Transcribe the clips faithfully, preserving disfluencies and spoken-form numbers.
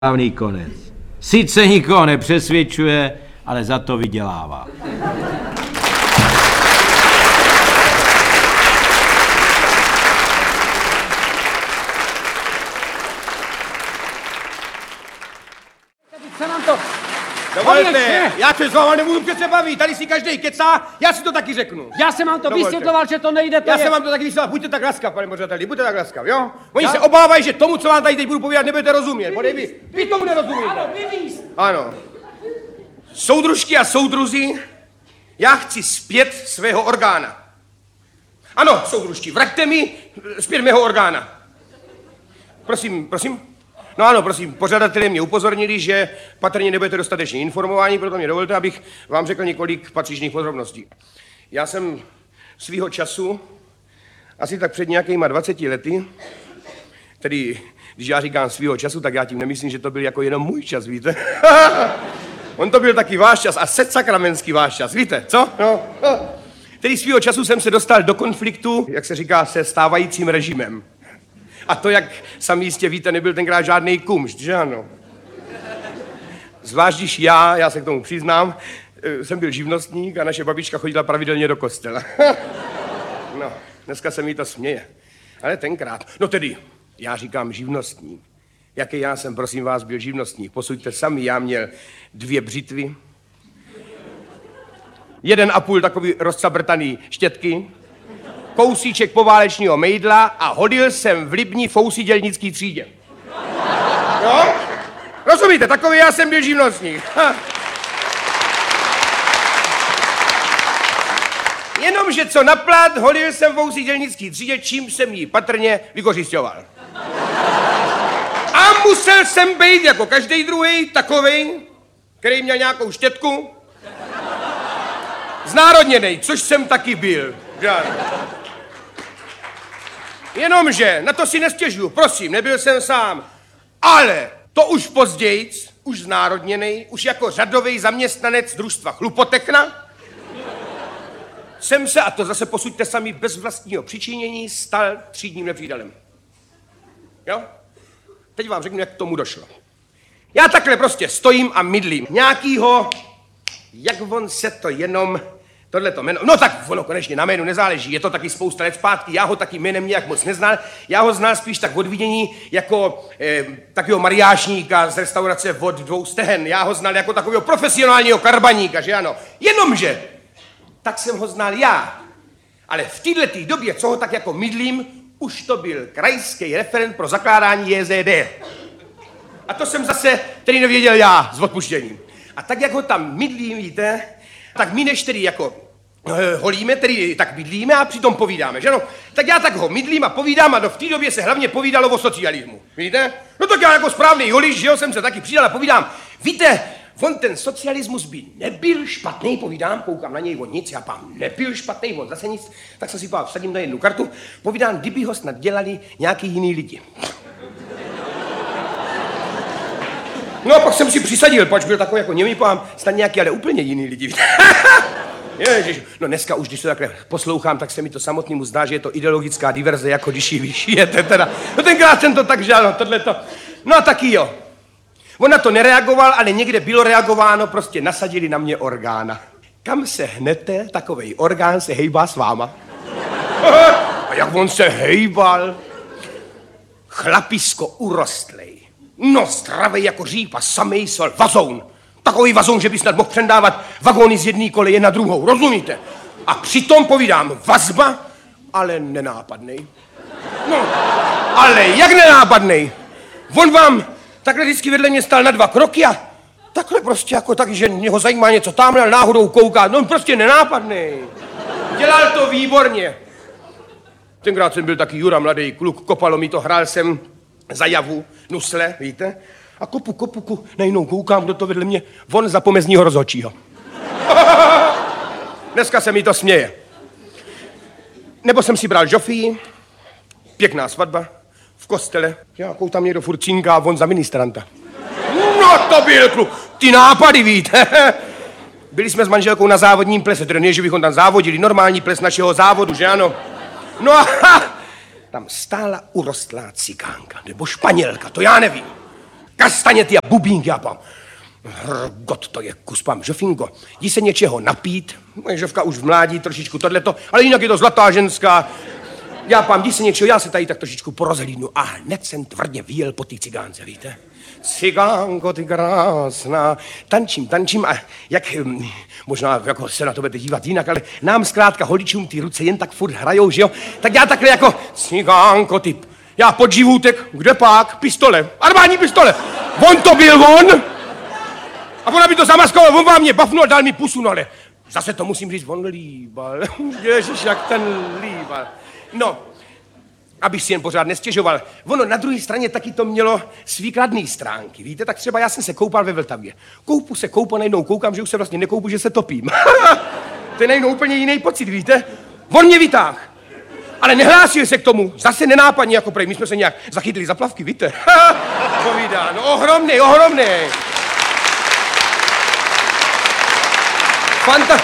Správný konec. Sice nikoho nepřesvědčuje, ale za to vydělává. Co nám to? Dovolte, já se s váma nebudu přece bavit, tady si každej kecá, já si to taky řeknu. Já jsem vám to Dovolte. vysvětloval, že to nejde, to Já je... jsem vám to taky vysvětloval, buďte tak laskav, pane pořadateli, buďte tak laskav, jo? Oni Já- se obávají, že tomu, co vám tady teď budu povídat, nebudete rozumět, bodej vy, vy tomu nerozumíte. Ano, vyvíz! Ano. Soudružky a soudruzi, já chci zpět svého orgána. Ano, soudružky, vraťte mi zpět mého orgána. Prosím, prosím. No ano, prosím, pořadatelé mě upozornili, že patrně nebudete dostatečně informováni, proto mě dovolte, abych vám řekl několik patřičných podrobností. Já jsem svýho času, asi tak před nějakýma dvaceti lety, tedy když já říkám svýho času, tak já tím nemyslím, že to byl jako jenom můj čas, víte? On to byl taky váš čas a setsakramenský váš čas, víte, co? No. Tedy svýho času jsem se dostal do konfliktu, jak se říká, se stávajícím režimem. A to, jak sami jistě víte, nebyl tenkrát žádný kumšt, že ano? Zvlášť když já, já se k tomu přiznám, jsem byl živnostník a naše babička chodila pravidelně do kostela. No, dneska se mi to směje. Ale tenkrát, no tedy, já říkám živnostník. Jaký já jsem, prosím vás, byl živnostník? Posuďte sami, já měl dvě břitvy, jeden a půl takový rozcabrtaný štětky, kousíček poválečního mejdla a hodil jsem v Libni fousy dělnický třídě. Jo? Rozumíte, takový já jsem byl živnostník. Ha. Jenomže co naplat, hodil jsem fousy dělnický třídě, čím jsem ji patrně vykořisťoval. A musel jsem být jako každý druhý takovej, který měl nějakou štětku, znárodněnej, což jsem taky byl. Žádný. Jenomže, na to si nestěžuju, prosím, nebyl jsem sám, ale to už později, už znárodněnej, už jako řadový zaměstnanec družstva Chlupotechna, jsem se, a to zase posuďte sami bez vlastního přičinění, stal třídním nepřítelem. Jo? Teď vám řeknu, jak k tomu došlo. Já takhle prostě stojím a mydlím nějakýho, jak on se to jenom... Tohleto jméno, no tak ono konečně na jménu nezáleží, je to taky spousta let zpátky, já ho taky jménem nějak moc neznal, já ho znal spíš tak od vidění jako eh, takového mariášníka z restaurace Od dvou stehen, já ho znal jako takového profesionálního karbaníka, že ano, jenomže, tak jsem ho znal já, ale v této době, co ho tak jako mydlím, už to byl krajský referent pro zakládání J Z D. A to jsem zase tedy nevěděl já s odpuštěním. A tak, jak ho tam mydlím, víte, tak my než tedy jako e, holíme, tedy tak mydlíme a přitom povídáme, že no? Tak já tak ho mydlím a povídám a do v té době se hlavně povídalo o socialismu, víte? No tak já jako správný holič, že jo, jsem se taky přidal a povídám, víte, on ten socialismus by nebyl špatný, povídám, koukám na něj, on nic, já pám, nebyl špatný, on zase nic, tak jsem si pál, vsadím na jednu kartu, povídám, kdyby ho snad dělali nějaký jiný lidi. No a pak jsem si přisadil, pač byl takový jako němý, pám, snad nějaký, ale úplně jiný lidi. Ježiš, no dneska už, když to takhle poslouchám, tak se mi to samotnému zdá, že je to ideologická diverze, jako když ji vyšijete teda. No tenkrát jsem to tak žál, no tohleto. No a taky jo. On na to nereagoval, ale někde bylo reagováno, prostě nasadili na mě orgána. Kam se hnete, takovej orgán se hejbá s váma. A jak on se hejbal? Chlapisko urostlej. No, zdravej jako řípa, samej sol, vazoun. Takový vazoun, že by snad mohl přendávat vagóny z jedné koleje na druhou, rozumíte? A přitom povídám, vazba, ale nenápadnej. No, ale jak nenápadnej? On vám takhle vždycky vedle mě stál na dva kroky a takhle prostě jako tak, že mě ho zajímá něco tamhle, náhodou kouká, no prostě nenápadnej. Dělal to výborně. Tenkrát jsem byl taky Jura, mladý kluk, kopalo mi to, hrál jsem za javu, nusle, víte? A kopu, kopu, kopu, najednou koukám, kdo to vedle mě, von za pomezního rozhodčího. Dneska se mi to směje. Nebo jsem si bral žofii, pěkná svatba, v kostele, nějakou tam někdo furt cinká, von za ministranta. No to byl kluk, ty nápady, víte? Byli jsme s manželkou na závodním plese, tedy ne, že bychom tam závodili, normální ples našeho závodu, že ano? No a tam stála urostlá cikánka, nebo Španělka, to já nevím. kastaněty a bubínky, já pám. Hrgot, to je kus, pám, Žofinko, jdi se něčeho napít, moje Žovka už v mládí trošičku tohleto, ale jinak je to zlatá ženská. Já pám, jdi se něčeho, já se tady tak trošičku porozhlídnu a hned jsem tvrdě vyjel po té cigánce, víte? Cigánko, ty krásná, tančím, tančím a jak, hm, možná jako se na to budete dívat jinak, ale nám zkrátka holičům ty ruce jen tak furt hrajou, že jo? Tak já takhle jako, cigánko, ty, já pod živůtek, kde pak? Pistole, armádní pistole, on to byl on! A ona by to zamaskoval, on vám mě bafnul, dal mi pusu, no ale zase to musím říct, on líbal, ježiš, jak ten líbal. No, abych si jen pořád nestěžoval. Ono na druhé straně taky to mělo svý kladný stránky, víte? Tak třeba já jsem se koupal ve Vltavě. Koupu se, koupu, najednou koukám, že už se vlastně nekoupu, že se topím. To je najednou úplně jiný pocit, víte? On mě vytáhl. Ale nehlásil se k tomu, zase nenápadně jako prej, my jsme se nějak zachytili za plavky, víte? Povídá, no ohromnej, ohromnej. Fanta...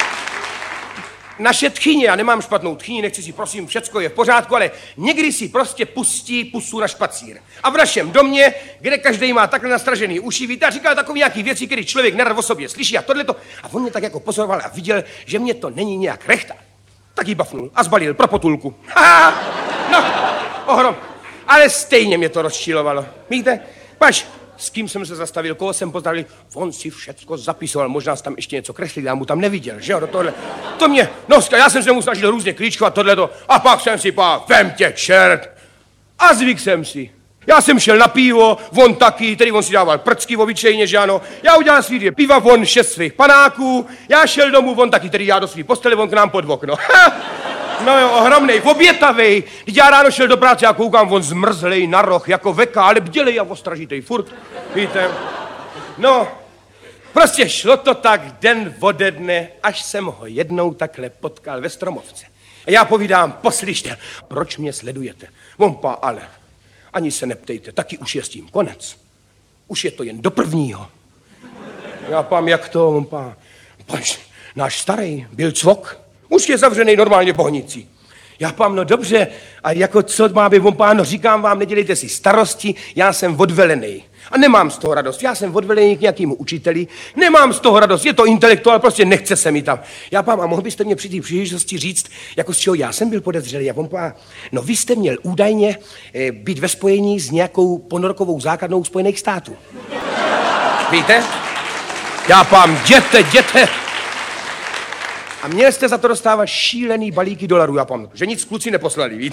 Naše tchyně, já nemám špatnou tchyni, nechci si, prosím, všecko je v pořádku, ale někdy si prostě pustí pusu na špacír. A v našem domě, kde každý má takhle nastražený uši, víte, a říkal takový nějaký věci, který člověk nerad o sobě slyší a tohleto. A on mě tak jako pozoroval a viděl, že mě to není nějak rechta. Tak jí bafnul a zbalil pro potulku. No, ohrom. Ale stejně mě to rozčilovalo. Víte, paš, s kým jsem se zastavil, koho jsem pozdravil, on si všecko zapisoval, možná tam ještě něco kreslil, já mu tam neviděl, že jo, do tohle. To mě, no, já jsem se mu snažil různě klíčkovat tohleto, a pak jsem si pak, vem tě čert. A zvyk jsem si. Já jsem šel na pivo, on taky, tedy on si dával prcky obyčejně, že ano. Já udělal svý dvě piva, on šest svých panáků, já šel domů, on taky, tedy já do svý postele, on k nám pod okno. No jo, ohromnej, obětavej. Když já ráno šel do práce, já koukám, on zmrzlej na roh, jako veka, ale bdělej a ostražitej furt, víte. No, prostě šlo to tak den ode dne, až jsem ho jednou takhle potkal ve Stromovce. A já povídám, poslyšte, proč mě sledujete? On pá, ale ani se neptejte, taky už je s tím konec. Už je to jen do prvního. Já pám, jak to, on pá, paž, náš starý byl cvok. Už je zavřený normálně pohnicí. Já pám, no dobře, a jako co má být, on páno, říkám vám, nedělejte si starosti, já jsem odvelený. A nemám z toho radost, já jsem odvelený k nějakému učiteli, nemám z toho radost, je to intelektuál, prostě nechce se mi tam. Já pám, a mohl byste mě při té příležitosti říct, jako z čeho já jsem byl podezřelý, a on pám, no vy jste měl údajně e, být ve spojení s nějakou ponorkovou základnou Spojených států. Víte? Já pám, jděte, jděte. A měl jste za to dostávat šílený balíky dolarů, já pamatuju, že nic kluci neposlali, víte?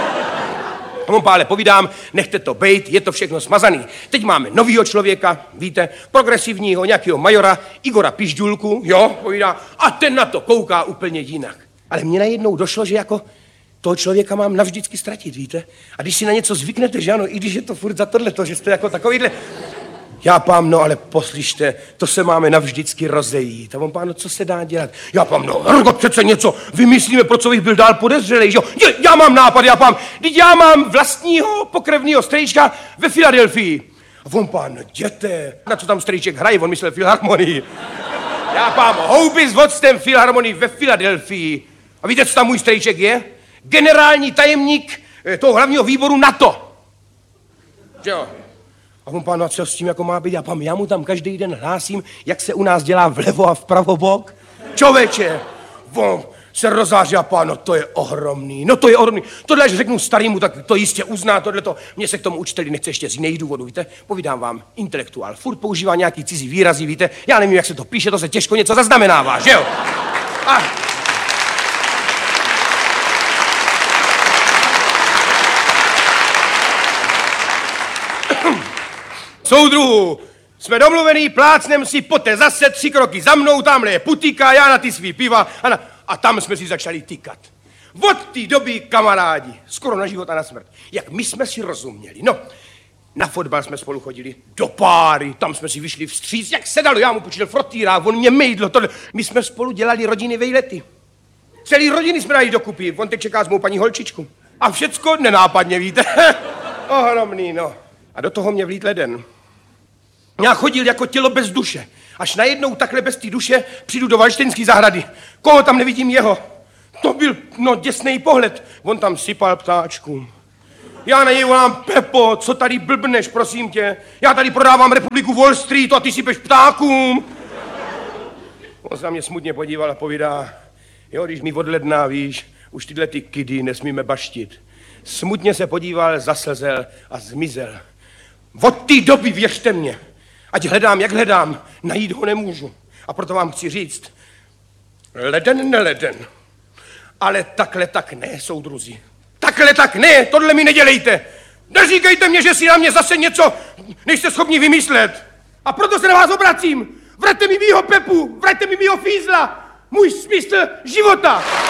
A on pále, povídám, nechte to bejt, je to všechno smazaný. Teď máme novýho člověka, víte, progresivního, nějakého majora, Igora Pižďulku, jo, povídá, a ten na to kouká úplně jinak. Ale mně najednou došlo, že jako toho člověka mám navždycky ztratit, víte? A když si na něco zvyknete, že ano, i když je to furt za tohleto, že jste jako takovýhle... Já pám, no ale poslyšte, to se máme navždycky rozejít. A on pán, no co se dá dělat? Já pám, no hrgot, přece něco vymyslíme, pro co bych byl dál podezřelej, že jo? Je, já mám nápad, já pám, teď já mám vlastního pokrevního strejčka ve Filadelfii. A on pán, no jděte, na co tam strejček hraje, on myslel filharmonii. Já pám, houby s voctem filharmonii ve Filadelfii. A víte, co tam můj strejček je? Generální tajemník toho hlavního výboru NATO. Že jo? A on pán, no co s tím jako má být? Já pán, já mu tam každý den hlásím, jak se u nás dělá vlevo a vpravo bok. Čověče, on se rozáří a pán, no to je ohromný, no to je ohromný. Tohle, až řeknu starýmu, tak to jistě uzná, tohleto. Mně se k tomu učiteli nechce ještě z jiných důvodů, víte? Povídám vám, intelektuál, furt používá nějaký cizí výrazy, víte? Já nevím, jak se to píše, to se těžko něco zaznamenává, že jo? A... Soudruhu, jsme domluvený, plácnem si, poté zase tři kroky za mnou, tamhle je putika, já na ty svý piva a, na, a tam jsme si začali tykat. Od té doby kamarádi, skoro na život a na smrt, jak my jsme si rozuměli. No, na fotbal jsme spolu chodili, do páry, tam jsme si vyšli vstříc, jak se dalo, já mu počítal frotýra, on mě mejdlo, tohle. My jsme spolu dělali rodiny vejlety. Celý rodiny jsme dali dokupy, on teď čeká s mou paní holčičku. A všecko nenápadně, víte? Ohromný, no. A do toho mě vlít leden. Já chodil jako tělo bez duše. Až najednou takhle bez té duše přijdu do Valštejnské zahrady. Koho tam nevidím jeho? To byl, no, děsnej pohled. On tam sypal ptáčkům. Já na něj volám: Pepo, co tady blbneš, prosím tě? Já tady prodávám Republiku Wall Streetu a ty sypeš ptákům. On se na mě smutně podíval a povídá: jo, když mi od ledna, víš, už tyhle ty kidy nesmíme baštit. Smutně se podíval, zaslzel a zmizel. Od té doby, věřte mě, ať hledám, jak hledám, najít ho nemůžu. A proto vám chci říct, leden neleden, ale takhle tak ne, soudruzi. Takhle tak ne, tohle mi nedělejte. Neříkejte mě, že si na mě zase něco nejste schopni vymyslet. A proto se na vás obracím. Vraťte mi mýho Pepu, vraťte mi mýho Fízla, můj smysl života.